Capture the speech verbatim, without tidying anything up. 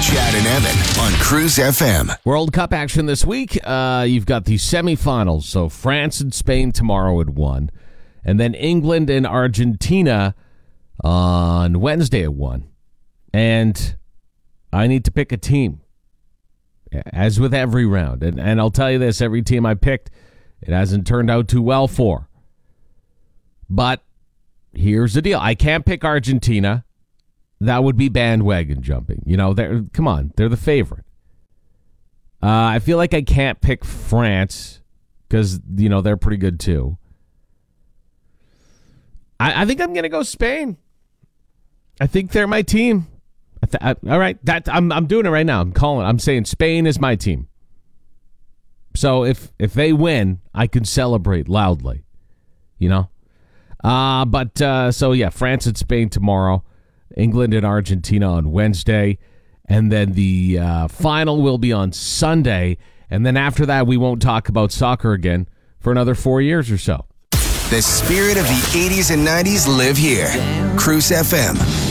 Chad and Evan on Cruise F M. World Cup action this week. Uh, you've got the semifinals. So France and Spain tomorrow at one. And then England and Argentina on Wednesday at one. And I need to pick a team, as with every round. And, and I'll tell you this, every team I picked, it hasn't turned out too well for. But here's the deal. I can't pick Argentina. That would be bandwagon jumping. You know, they're come on, they're the favorite. Uh, I feel like I can't pick France because, you know, they're pretty good too. I, I think I'm going to go Spain. I think they're my team. I th- I, all right, that I'm I'm doing it right now. I'm calling. I'm saying Spain is my team. So if if they win, I can celebrate loudly. You know? Uh, but uh, so, yeah, France and Spain tomorrow, England and Argentina on Wednesday, and then the uh, final will be on Sunday, and then after that, we won't talk about soccer again for another four years or so. The spirit of the eighties and nineties live here. Cruise F M.